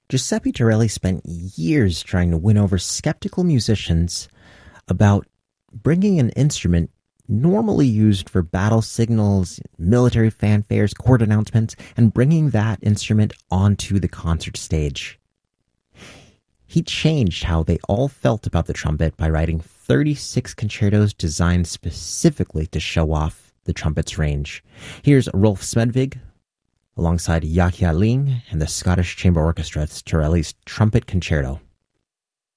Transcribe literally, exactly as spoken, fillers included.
Giuseppe Torelli spent years trying to win over skeptical musicians about bringing an instrument normally used for battle signals, military fanfares, court announcements, and bringing that instrument onto the concert stage. He changed how they all felt about the trumpet by writing thirty-six concertos designed specifically to show off the trumpet's range. Here's Rolf Smedvig alongside Yahya Ling and the Scottish Chamber Orchestra. It's Torelli's Trumpet Concerto.